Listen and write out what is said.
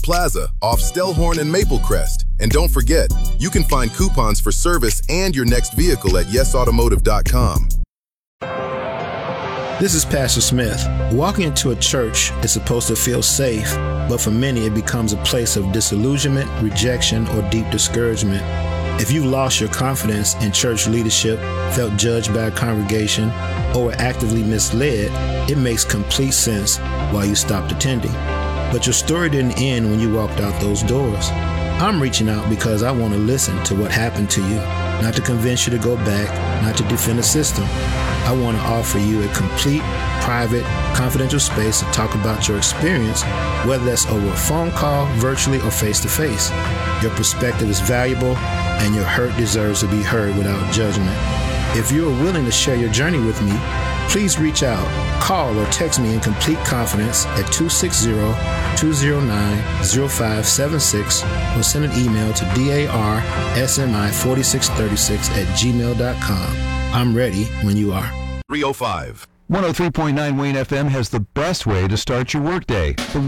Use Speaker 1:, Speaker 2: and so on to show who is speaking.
Speaker 1: Plaza off Stellhorn and Maplecrest. And don't forget, you can find coupons for service and your next vehicle at yesautomotive.com.
Speaker 2: This is Pastor Smith. Walking into a church is supposed to feel safe, but for many it becomes a place of disillusionment, rejection, or deep discouragement. If you lost your confidence in church leadership, felt judged by a congregation, or were actively misled, it makes complete sense why you stopped attending. But your story didn't end when you walked out those doors. I'm reaching out because I want to listen to what happened to you, not to convince you to go back, not to defend the system. I want to offer you a complete, private, confidential space to talk about your experience, whether that's over a phone call, virtually, or face-to-face. Your perspective is valuable, and your hurt deserves to be heard without judgment. If you are willing to share your journey with me, please reach out, call, or text me in complete confidence at 260-209-0576 or send an email to darsmi4636@gmail.com. I'm ready when you are.
Speaker 1: 305.
Speaker 3: 103.9 Wayne FM has the best way to start your workday. The